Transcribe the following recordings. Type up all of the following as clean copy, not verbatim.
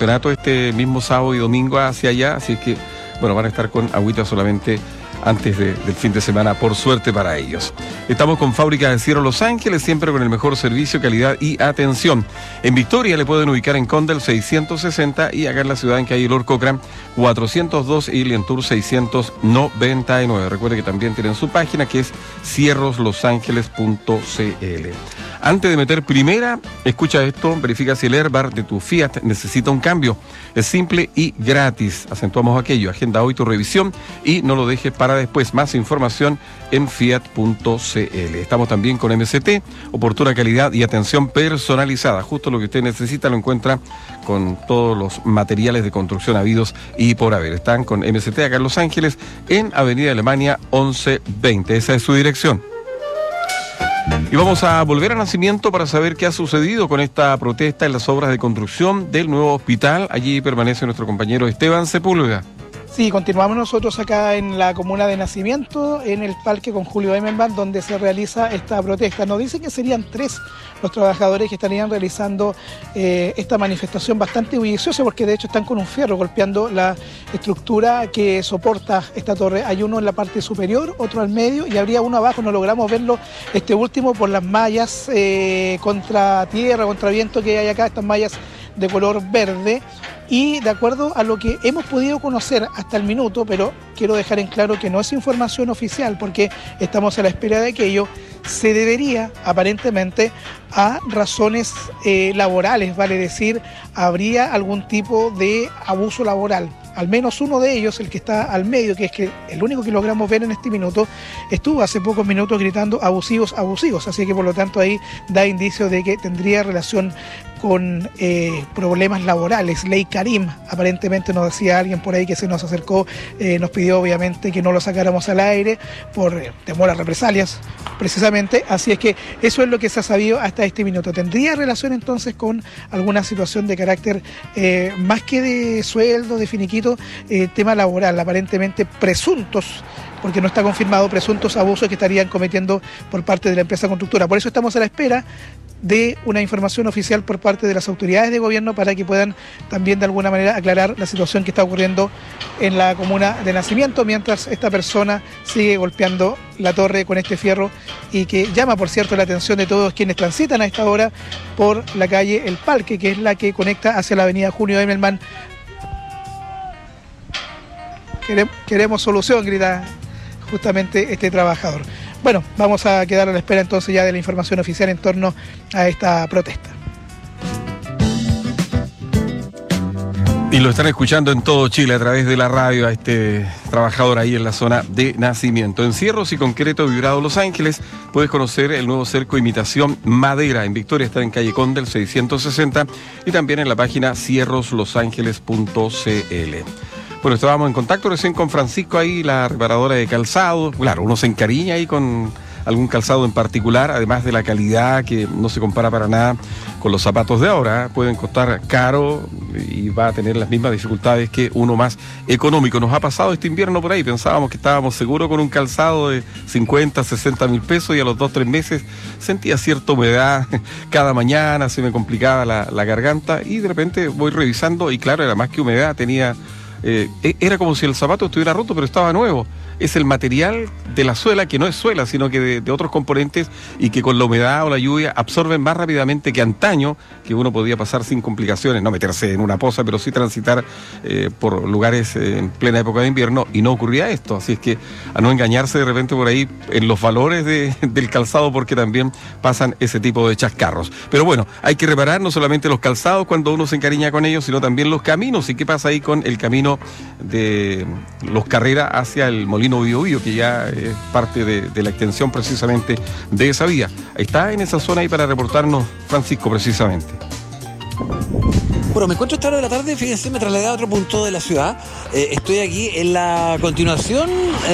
campeonato este mismo sábado y domingo hacia allá, así que, bueno, van a estar con agüita solamente antes del fin de semana, por suerte para ellos. Estamos con Fábrica de Cierros Los Ángeles, siempre con el mejor servicio, calidad y atención. En Victoria le pueden ubicar en Condel 660 y acá en la ciudad en calle Lord Cochrane 402 y Lientour 699. Recuerde que también tienen su página que es cierroslosangeles.cl. Antes de meter primera, escucha esto, verifica si el airbag de tu Fiat necesita un cambio. Es simple y gratis. Acentuamos aquello. Agenda hoy tu revisión y no lo dejes para después. Más información en fiat.cl. Estamos también con MCT, oportuna calidad y atención personalizada. Justo lo que usted necesita lo encuentra con todos los materiales de construcción habidos y por haber. Están con MCT acá en Los Ángeles, en Avenida Alemania 1120. Esa es su dirección. Y vamos a volver a Nacimiento para saber qué ha sucedido con esta protesta en las obras de construcción del nuevo hospital. Allí permanece nuestro compañero Esteban Sepúlveda. Sí, continuamos nosotros acá en la comuna de Nacimiento, en el parque con Julio Emmenband, donde se realiza esta protesta. Nos dicen que serían 3 los trabajadores que estarían realizando esta manifestación bastante bulliciosa, porque de hecho están con un fierro golpeando la estructura que soporta esta torre. Hay uno en la parte superior, otro al medio y habría uno abajo. No logramos verlo, este último, por las mallas contra tierra, contra viento que hay acá, estas mallas de color verde. Y de acuerdo a lo que hemos podido conocer hasta el minuto, pero quiero dejar en claro que no es información oficial porque estamos a la espera de aquello, se debería aparentemente a razones laborales, vale decir, habría algún tipo de abuso laboral. Al menos uno de ellos, el que está al medio, que es que el único que logramos ver en este minuto, estuvo hace pocos minutos gritando abusivos, abusivos. Así que por lo tanto ahí da indicio de que tendría relación con problemas laborales. Ley Karim, aparentemente nos decía alguien por ahí que se nos acercó, nos pidió obviamente que no lo sacáramos al aire por temor a represalias, precisamente. Así es que eso es lo que se ha sabido hasta este minuto. ¿Tendría relación entonces con alguna situación de carácter más que de sueldo, de finiquito, tema laboral? Aparentemente presuntos, porque no está confirmado, presuntos abusos que estarían cometiendo por parte de la empresa constructora. Por eso estamos a la espera de una información oficial por parte de las autoridades de gobierno para que puedan también de alguna manera aclarar la situación que está ocurriendo en la comuna de Nacimiento, mientras esta persona sigue golpeando la torre con este fierro y que llama, por cierto, la atención de todos quienes transitan a esta hora por la calle El Parque, que es la que conecta hacia la avenida Julio Emmenband. Queremos solución, grita justamente este trabajador. Bueno, vamos a quedar a la espera entonces ya de la información oficial en torno a esta protesta. Y lo están escuchando en todo Chile a través de la radio a este trabajador ahí en la zona de Nacimiento. En Cierros y Concreto Vibrado Los Ángeles puedes conocer el nuevo cerco imitación madera. En Victoria está en calle Condel 660 y también en la página cierroslosangeles.cl. Bueno, estábamos en contacto recién con Francisco ahí, la reparadora de calzado. Claro, uno se encariña ahí con algún calzado en particular, además de la calidad que no se compara para nada con los zapatos de ahora. Pueden costar caro y va a tener las mismas dificultades que uno más económico. Nos ha pasado este invierno por ahí, pensábamos que estábamos seguros con un calzado de 50, 60 mil pesos y a los 2-3 meses sentía cierta humedad cada mañana, se me complicaba la garganta y de repente voy revisando y claro, era más que humedad, tenía... era como si el zapato estuviera roto, pero estaba nuevo. Es el material de la suela, que no es suela, sino que de otros componentes y que con la humedad o la lluvia absorben más rápidamente que antaño, que uno podía pasar sin complicaciones, no meterse en una poza, pero sí transitar por lugares en plena época de invierno y no ocurría esto. Así es que a no engañarse de repente por ahí en los valores del calzado, porque también pasan ese tipo de chascarros. Pero bueno, hay que reparar no solamente los calzados cuando uno se encariña con ellos, sino también los caminos. ¿Y qué pasa ahí con el camino de Los Carreras hacia el Molino Bío Bío, que ya es parte de la extensión precisamente de esa vía? Está en esa zona ahí para reportarnos Francisco precisamente. Bueno, me encuentro a esta hora de la tarde, fíjense, me trasladé a otro punto de la ciudad. Estoy aquí en la continuación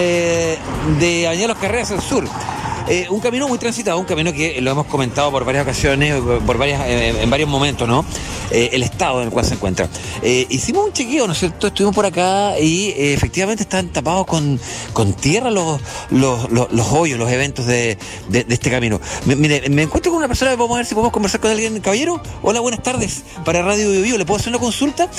de Avenida Los Carreras al sur. Un camino muy transitado, un camino que lo hemos comentado por varias ocasiones, en varios momentos, ¿no? El estado en el cual se encuentra. Hicimos un chequeo, ¿no es cierto? Estuvimos por acá y efectivamente están tapados con tierra los hoyos, los eventos de este camino. Mire, me encuentro con una persona, vamos a ver si podemos conversar con alguien. Caballero, hola, buenas tardes. Para Radio Bio Bio, ¿le puedo hacer una consulta?